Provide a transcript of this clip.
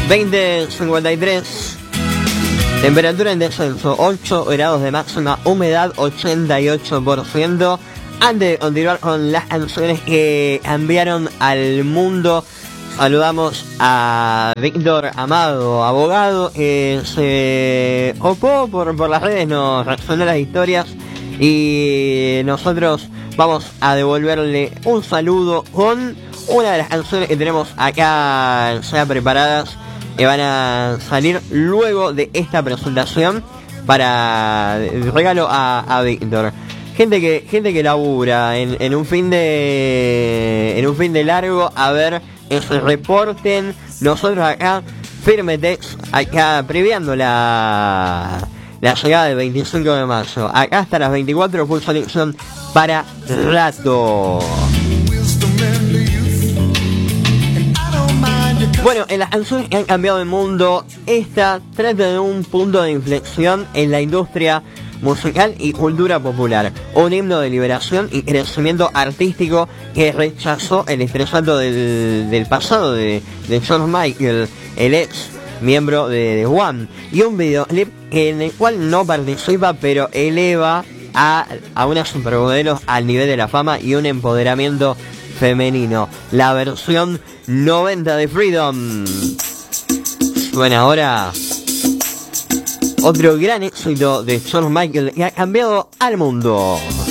20:53. Temperatura en descenso, 8 grados de máxima, humedad 88%. Antes de continuar con las canciones que cambiaron al mundo, saludamos a Víctor Amado, abogado, que se ocupó por las redes, nos reaccionó las historias y nosotros vamos a devolverle un saludo con una de las canciones que tenemos acá ya preparadas, que van a salir luego de esta presentación para el regalo a Víctor. Gente que labura en un fin de largo, a ver, que se reporten. Nosotros acá, Firmetex, acá previando la llegada del 25 de mayo. Acá hasta las 24, full selección para rato. Bueno, en las canciones que han cambiado el mundo, esta trata de un punto de inflexión en la industria musical y cultura popular. Un himno de liberación y crecimiento artístico que rechazó el estrellato del pasado de George Michael, el ex miembro de The One. Y un videoclip en el cual no participa, pero eleva a una supermodelo al nivel de la fama y un empoderamiento femenino. La versión 90 de Freedom. Suena ahora otro gran éxito de George Michael que ha cambiado al mundo.